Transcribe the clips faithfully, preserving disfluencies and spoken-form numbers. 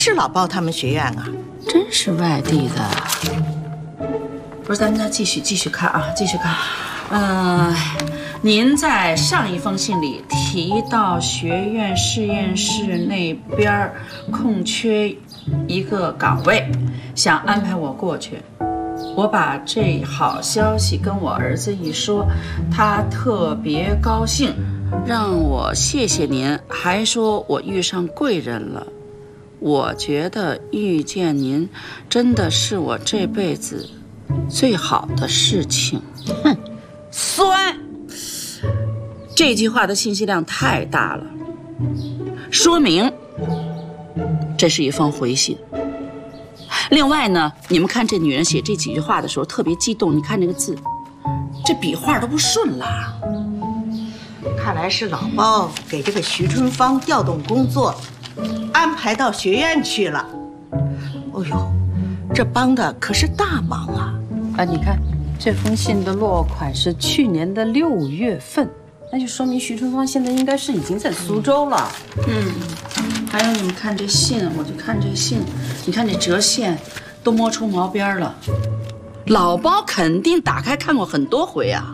是老包他们学院啊？ 真是外地的。不是，咱们再继续继续看啊，继续看。呃，您在上一封信里提到学院实验室那边空缺一个岗位，想安排我过去。我把这好消息跟我儿子一说，他特别高兴，让我谢谢您，还说我遇上贵人了。我觉得遇见您真的是我这辈子最好的事情。哼，酸！这句话的信息量太大了，说明这是一封回信。另外呢，你们看这女人写这几句话的时候特别激动，你看这个字，这笔画都不顺了。 看来是老包给这个徐春芳调动工作，安排到学院去了。哦呦，这帮的可是大忙啊！ 啊，你看这封信的落款是去年的六月份，那就说明徐春芳现在应该是已经在苏州了。 嗯，还有你们看这信，我就看这信，你看这折线都摸出毛边了，老包肯定打开看过很多回啊。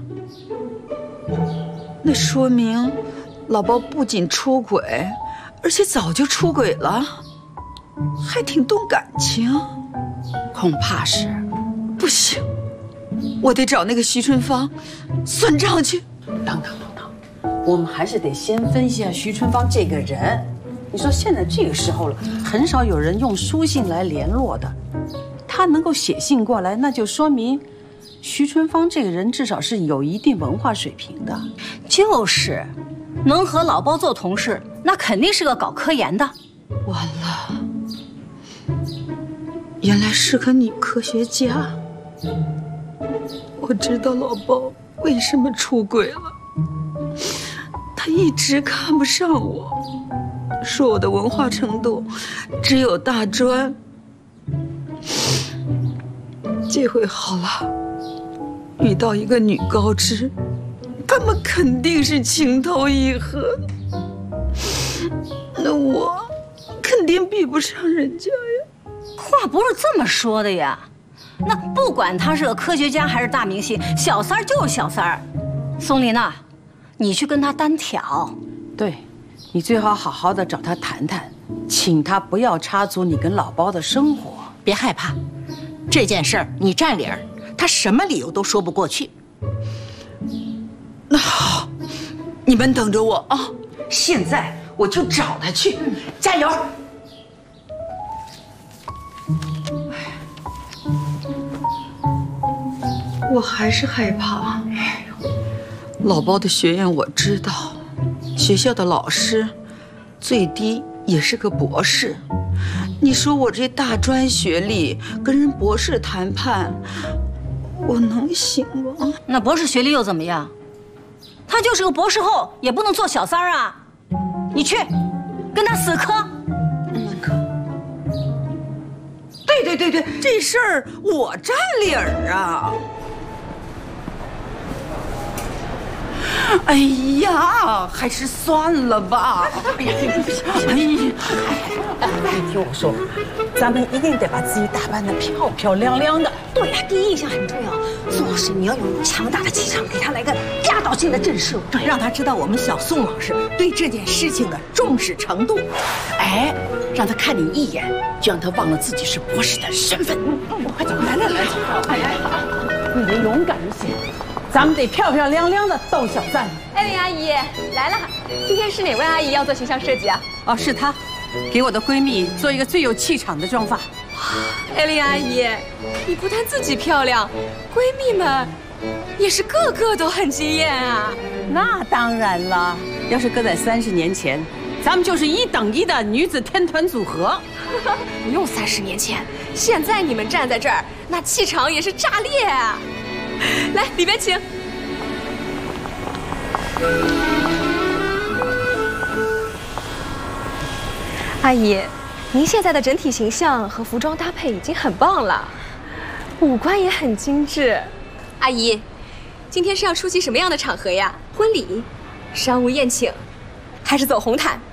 那说明老包不仅出轨，而且早就出轨了，还挺动感情。 恐怕是。 不行，我得找那个徐春芳算账去。 等等等等，我们还是得先分析下徐春芳这个人。你说现在这个时候了，很少有人用书信来联络的，他能够写信过来，那就说明徐春芳这个人至少是有一定文化水平的。 就是，能和老包做同事，那肯定是个搞科研的。 完了，原来是个女科学家。我知道老包为什么出轨了，他一直看不上我，说我的文化程度只有大专。这回好了，遇到一个女高知，他们肯定是情投意合，那我肯定比不上人家呀。 话不是这么说的呀，那不管他是个科学家还是大明星，小三儿就是小三儿。松林呐，你去跟他单挑。 对，你最好好好的找他谈谈，请他不要插足你跟老包的生活。 别害怕，这件事儿你占理儿，他什么理由都说不过去。 那好，你们等着我啊！现在我就找他去，加油！我还是害怕。老包的学院我知道，学校的老师最低也是个博士。你说我这大专学历跟人博士谈判，我能行吗？ 那博士学历又怎么样？他就是个博士后，也不能做小三儿啊！你去，跟他死磕。 对对对对，这事儿我占理儿啊！哎呀，还是算了吧。哎呀，不行，哎呀， 你听我说，咱们一定得把自己打扮得漂漂亮亮的。 对呀，第一印象很重要。宋老师，你要有强大的气场，给他来个压倒性的震慑， 对，让他知道我们小宋老师对这件事情的重视程度。哎，让他看你一眼，就让他忘了自己是博士的身份。 快走，来来来，哎呀，你得勇敢一些。咱们得漂漂亮亮的逗小赞。 艾琳阿姨来了，今天是哪位阿姨要做形象设计啊？ 哦，是她，给我的闺蜜做一个最有气场的妆发。 艾琳阿姨，你不但自己漂亮，闺蜜们也是个个都很惊艳啊。 那当然了，要是搁在三十年前，咱们就是一等一的女子天团组合。 不用三十年前，现在你们站在这儿，那气场也是炸裂啊！来，里边请。阿姨，您现在的整体形象和服装搭配已经很棒了，五官也很精致。阿姨，今天是要出席什么样的场合呀？婚礼、商务宴请，还是走红毯？